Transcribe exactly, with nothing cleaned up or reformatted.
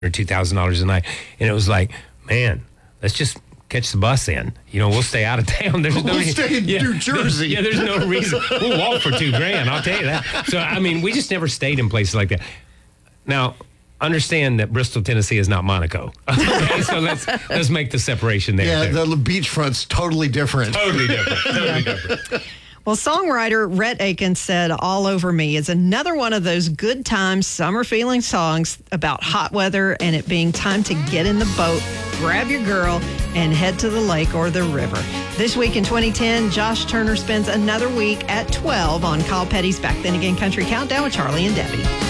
or two thousand dollars a night. And it was like, man, let's just catch the bus in. You know, we'll stay out of town. There's no We'll stay in yeah, New Jersey. Yeah, there's no reason. We'll walk for two grand, I'll tell you that. So, I mean, we just never stayed in places like that. Now, understand that Bristol, Tennessee is not Monaco. Okay, so let's let's make the separation there. Yeah, too. the beachfront's totally different. Totally different. Totally different. Well, songwriter Rhett Akins said All Over Me is another one of those good times, summer feeling songs about hot weather and it being time to get in the boat, grab your girl, and head to the lake or the river. This week in twenty ten, Josh Turner spends another week at twelve on Kyle Petty's Back Then Again Country Countdown with Charlie and Debbie.